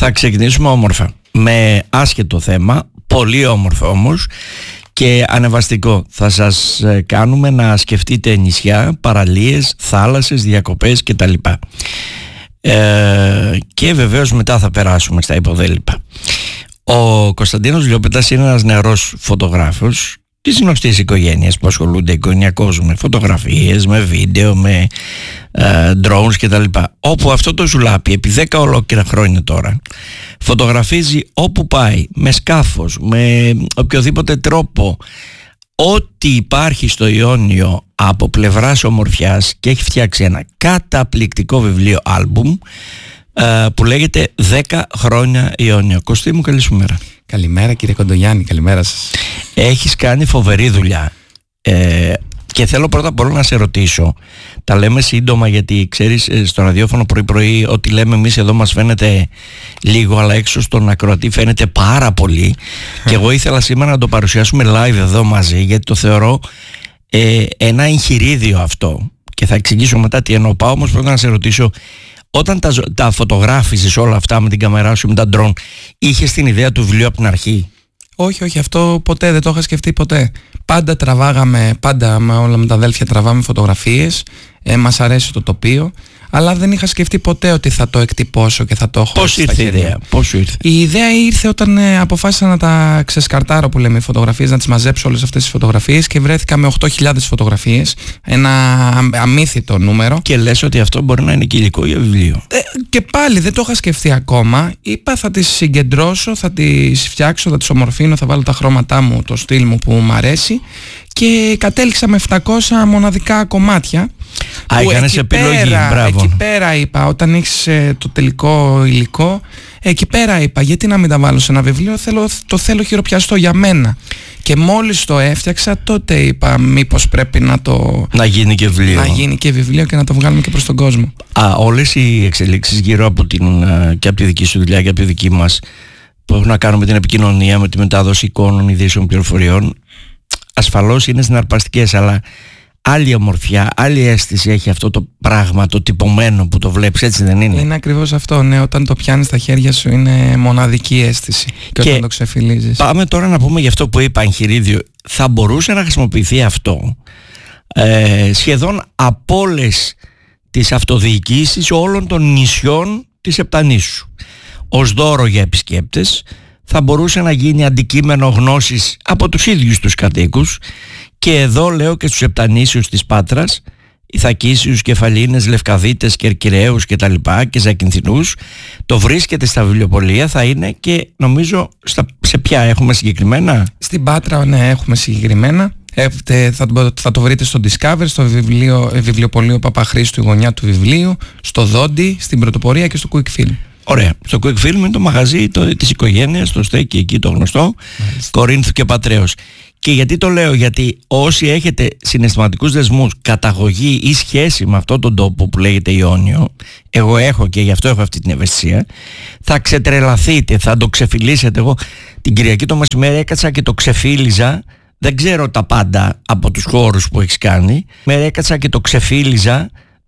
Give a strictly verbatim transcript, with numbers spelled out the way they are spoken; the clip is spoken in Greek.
Θα ξεκινήσουμε όμορφα με άσχετο θέμα, πολύ όμορφο όμως και ανεβαστικό. Θα σας κάνουμε να σκεφτείτε νησιά, παραλίες, θάλασσες, διακοπές κτλ. Ε, και βεβαίως μετά θα περάσουμε στα υποδέλυπα. Ο Κωνσταντίνος Λιόπετας είναι ένας νεαρός φωτογράφος της γνωστής οικογένειας που ασχολούνται οικογενειακώς με φωτογραφίες, με βίντεο, με ε, drones κτλ. Όπου αυτό το ζουλάπι επί δέκα ολόκληρα χρόνια τώρα φωτογραφίζει όπου πάει, με σκάφος, με οποιοδήποτε τρόπο, ό,τι υπάρχει στο Ιόνιο από πλευράς ομορφιάς, και έχει φτιάξει ένα καταπληκτικό βιβλίο άλμπουμ ε, που λέγεται δέκα χρόνια Ιόνιο. Κωστή μου, καλή σου μέρα. Καλημέρα κύριε Κοντογιάννη, καλημέρα σας. Έχεις κάνει φοβερή δουλειά ε, και θέλω πρώτα απ' όλα να σε ρωτήσω. Τα λέμε σύντομα γιατί ξέρεις, στο ραδιόφωνο πρωί πρωί ό,τι λέμε εμείς εδώ μας φαίνεται λίγο, αλλά έξω στον ακροατή φαίνεται πάρα πολύ. Και εγώ ήθελα σήμερα να το παρουσιάσουμε live εδώ μαζί, γιατί το θεωρώ ε, ένα εγχειρίδιο αυτό και θα εξηγήσω μετά τι εννοώ. Πάω όμως πρώτα να σε ρωτήσω, όταν τα, τα φωτογράφησες όλα αυτά με την καμερά σου, με τα ντρόν, είχες την ιδέα του βιβλίου από την αρχή? Όχι, όχι, αυτό ποτέ δεν το είχα σκεφτεί ποτέ. Πάντα τραβάγαμε, πάντα με όλα με τα αδέλφια τραβάμε φωτογραφίες, ε, μας αρέσει το τοπίο, αλλά δεν είχα σκεφτεί ποτέ ότι θα το εκτυπώσω και θα το έχω. Πώς ήρθε η ιδέα? Πώς ήρθε? Η ιδέα ήρθε όταν ε, αποφάσισα να τα ξεσκαρτάρω που λέμε οι φωτογραφίες, να τις μαζέψω όλες αυτές τις φωτογραφίες και βρέθηκα με οκτώ χιλιάδες φωτογραφίες, ένα αμύθιτο νούμερο. Και λες ότι αυτό μπορεί να είναι και υλικό για βιβλίο? Ε, και πάλι δεν το είχα σκεφτεί ακόμα. Είπα θα τις συγκεντρώσω, θα τις φτιάξω, θα τις ομορφύνω, θα βάλω τα χρώματά μου, το στυλ μου που μου αρέσει, και κατέληξα με επτακόσια μοναδικά κομμάτια. Α, έκανες επιλογή, πέρα, μπράβο. Εκεί πέρα είπα, όταν έχεις ε, το τελικό υλικό, εκεί πέρα είπα, γιατί να μην τα βάλω σε ένα βιβλίο, θέλω, το θέλω χειροπιαστό για μένα. Και μόλις το έφτιαξα, τότε είπα μήπως πρέπει να το... Να γίνει και βιβλίο. Να γίνει και βιβλίο και να το βγάλουμε και προς τον κόσμο. Α, όλες οι εξελίξεις γύρω από την, και από τη δική σου δουλειά και από τη δική μας, που έχουν να κάνουν με την επικοινωνία, με τη μετάδοση εικόνων, ειδήσεων, πληροφοριών, ασφαλώς είναι συναρπαστικές, αλλά άλλη ομορφιά, άλλη αίσθηση έχει αυτό το πράγμα, το τυπωμένο που το βλέπεις, έτσι δεν είναι? Είναι ακριβώς αυτό, ναι, όταν το πιάνεις στα χέρια σου είναι μοναδική αίσθηση και, και όταν το ξεφυλίζεις. Πάμε τώρα να πούμε για αυτό που είπα, εγχειρίδιο. Θα μπορούσε να χρησιμοποιηθεί αυτό ε, σχεδόν από όλες τις αυτοδιοικήσεις όλων των νησιών της Επτανήσου. Ως δώρο για επισκέπτες, θα μπορούσε να γίνει αντικείμενο γνώσης από τους ίδιους τους κατοίκους. Και εδώ λέω και στους Επτανήσιους της Πάτρας, Ιθακίσιους, Κεφαλίνες, Λευκαδίτες, Κερκυραίους και τα λοιπά και Ζακυνθινούς, το βρίσκεται στα βιβλιοπωλεία, θα είναι, και νομίζω στα, σε ποια έχουμε συγκεκριμένα? Στην Πάτρα, ναι, έχουμε συγκεκριμένα. Ε, θα, θα το βρείτε στο Discover, στο βιβλίο, βιβλιοπωλείο Παπαχρήστου, η γωνιά του βιβλίου, στο Δόντι, στην Πρωτοπορία και στο Quick Film. Ωραία. Στο Quick Film είναι το μαγαζί το, της οικογένειας, το στέκει εκεί το γνωστό, Κορίνθου και Πατρέως. Και γιατί το λέω? Γιατί όσοι έχετε συναισθηματικούς δεσμούς, καταγωγή ή σχέση με αυτόν τον τόπο που λέγεται Ιόνιο, εγώ έχω και γι' αυτό έχω αυτή την ευαισθησία, θα ξετρελαθείτε, θα το ξεφυλίσετε. Εγώ την Κυριακή το μεσημέρι έκατσα και το ξεφύλιζα. Δεν ξέρω τα πάντα από τους χώρους που έχεις κάνει. Με έκατσα και το ξεφύλιζα